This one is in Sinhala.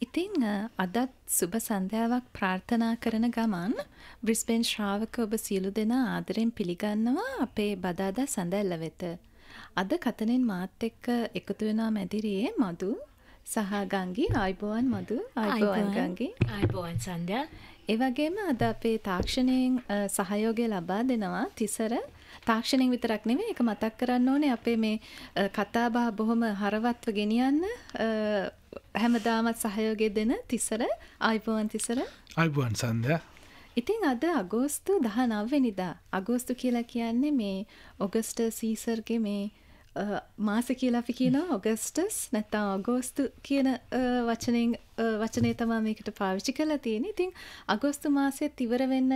ඉතින් අදත් සුබ සන්ධ්‍යාවක් ප්‍රාර්ථනා කරන ගමන් බ්‍රිස්බේන් ශ්‍රාවක ඔබ සියලු දෙනා ආදරෙන් පිළිගන්නවා අපේ බදාදා සඳැල්ල වෙත. අද කතනෙන් මාත් එක්ක එකතු වෙනා මැදිරියේ මధు සහ ගංගි. ආයුබෝවන් මధు. ආයුබෝවන් ගංගි. ආයුබෝවන් සන්ධ්‍යා. ඒ වගේම අද අපේ තාක්ෂණයෙන් සහයෝගය ලබා දෙනවා තිසර. තාක්ෂණයෙන් විතරක් නෙමෙයි ඒක මතක් කරන්න ඕනේ අපේ මේ කතා බහ බොහොම හරවත්ව ගෙනියන්න හැමදාමත් සහයෝගය දෙන තිසර. ආයුබෝවන් තිසර. ආයුබෝවන් සන්ධ්‍යා. ඉතින් අද අගෝස්තු 19 වෙනිදා. අගෝස්තු කියලා කියන්නේ මේ ඔගස්ටස් සීසර්ගේ මේ මාසෙ කියලා අපි කියනවා ඔගස්ටස් නැත්නම් අගෝස්තු කියන වචනේ තමයි මේකට පාවිච්චි කරලා තියෙන්නේ. ඉතින් අගෝස්තු මාසෙත් ඉවර වෙන්න